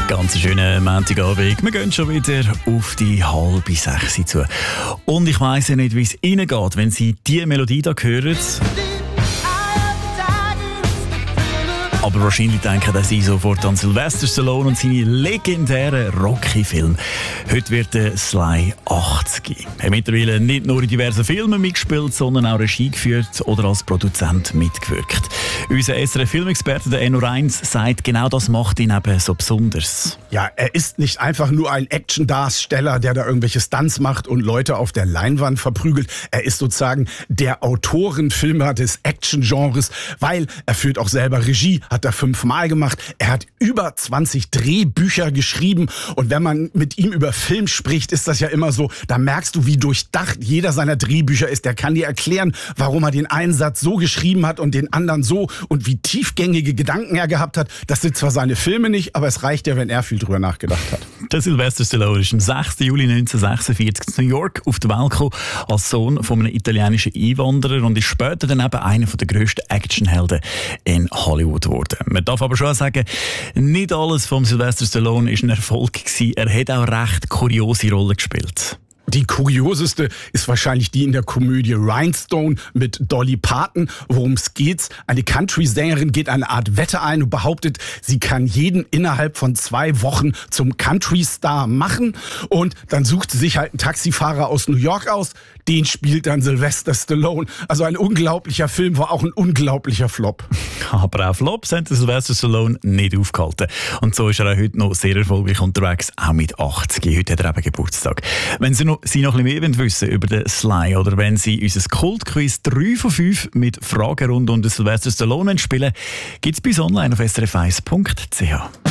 Ganz schönen Montagabend. Wir gehen schon wieder auf die 5:30 zu. Und ich weiss ja nicht, wie es Ihnen geht, wenn Sie diese Melodie hier hören. Aber wahrscheinlich denken Sie sofort an Sylvester Stallone und seine legendären Rocky-Filme. Heute wird der Sly 80. Er hat mittlerweile nicht nur in diversen Filmen mitgespielt, sondern auch Regie geführt oder als Produzent mitgewirkt. Unser SRF-Filmexperte, der Enno Reins, sagt, genau das macht ihn eben so besonders. Ja, er ist nicht einfach nur ein Action-Darsteller, der da irgendwelche Stunts macht und Leute auf der Leinwand verprügelt. Er ist sozusagen der Autorenfilmer des Action-Genres, weil er führt auch selber Regie, hat er 5-mal gemacht. Er hat über 20 Drehbücher geschrieben. Und wenn man mit ihm über Film spricht, ist das ja immer so, da merkst du, wie durchdacht jeder seiner Drehbücher ist. Der kann dir erklären, warum er den einen Satz so geschrieben hat und den anderen so und wie tiefgängige Gedanken er gehabt hat. Das sind zwar seine Filme nicht, aber es reicht ja, wenn er viel drüber nachgedacht hat. Der Sylvester Stallone ist am 6. Juli 1946 in New York auf die Welt gekommen, als Sohn von einem italienischen Einwanderer und ist später dann eben einer der grössten Actionhelden in Hollywood geworden. Man darf aber schon sagen, nicht alles vom Sylvester Stallone war ein Erfolg gewesen. Er hat auch recht kuriose Rollen gespielt. Die kurioseste ist wahrscheinlich die in der Komödie Rhinestone mit Dolly Parton. Worum es geht? Eine Country-Sängerin geht eine Art Wette ein und behauptet, sie kann jeden innerhalb von 2 Wochen zum Country-Star machen. Und dann sucht sie sich halt einen Taxifahrer aus New York aus. Den spielt dann Sylvester Stallone. Also ein unglaublicher Film, war auch ein unglaublicher Flop. Aber auch Flops haben Sylvester Stallone nicht aufgehalten. Und so ist er auch heute noch sehr erfolgreich unterwegs, auch mit 80. Heute hat er eben Geburtstag. Wenn Sie noch ein bisschen mehr wissen über den Sly oder wenn Sie unser Kultquiz 3 von 5 mit Fragen rund um den Sylvester Stallone spielen, gibt es bei uns online auf srf1.ch.